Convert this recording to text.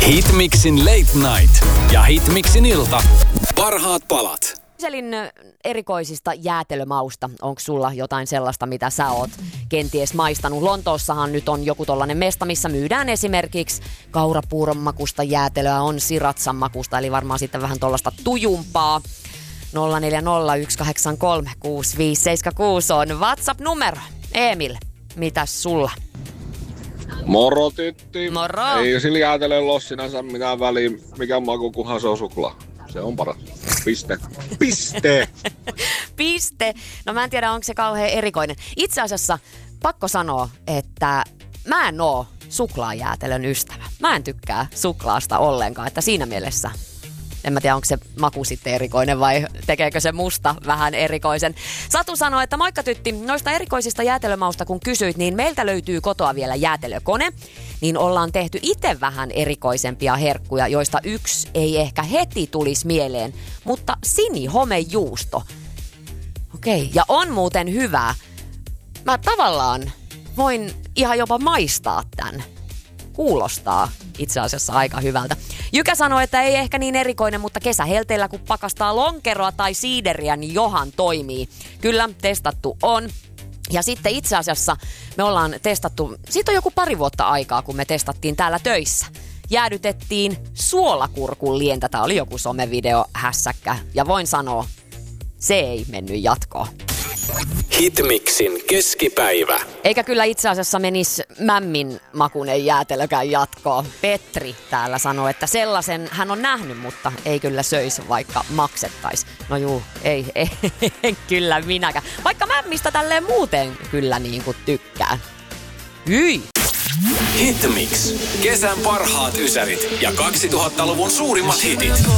Hitmixin Late Night ja Hitmixin ilta. Parhaat palat. Kyselin erikoisista jäätelömausta. Onko sulla jotain sellaista, mitä sä oot kenties maistanut? Lontoossahan nyt on joku tollanen mesta, missä myydään esimerkiksi kaurapuuron makusta jäätelöä, on siratsan makusta, eli varmaan sitten vähän tollasta tujumpaa. 0401836576 on WhatsApp-numero. Emil, mitäs sulla? Moro tytti. Moro. Ei sillä jäätelöllä ole sinänsä mitään väliä, mikä maku, kunhan se on suklaa. Se on paras. Piste. Piste. Piste. No mä en tiedä, onko se kauhean erikoinen. Itse asiassa pakko sanoa, että mä en oo suklaajäätelön ystävä. Mä en tykkää suklaasta ollenkaan, että siinä mielessä en mä tiedä, onko se maku sitten erikoinen vai tekeekö se musta vähän erikoisen. Satu sanoi, että moikka tytti, noista erikoisista jäätelömausta kun kysyit, niin meiltä löytyy kotoa vielä jäätelökone. Niin ollaan tehty itse vähän erikoisempia herkkuja, joista yksi ei ehkä heti tulisi mieleen, mutta sinihomejuusto. Okei, ja on muuten hyvää. Mä tavallaan voin ihan jopa maistaa tän. Kuulostaa itse asiassa aika hyvältä. Jykä sanoi, että ei ehkä niin erikoinen, mutta kesähelteillä kun pakastaa lonkeroa tai siideriä, niin johan toimii. Kyllä, testattu on. Ja sitten itse asiassa me ollaan testattu, siitä on joku pari vuotta aikaa, kun me testattiin täällä töissä. Jäädytettiin suolakurkun lientä, tämä oli joku somevideo hässäkkä. Ja voin sanoa, se ei mennyt jatkoon. Hitmixin keskipäivä. Eikä kyllä itse asiassa menisi mämmin makunen jäätelökään jatkoon. Petri täällä sanoi, että sellaisen hän on nähnyt, mutta ei kyllä söisi, vaikka maksettaisi. No juu, ei kyllä minäkään. Vaikka mämmistä tälleen muuten kyllä niin kuin tykkään. Hyi! Hitmix. Kesän parhaat ysärit ja 2000-luvun suurimmat hitit.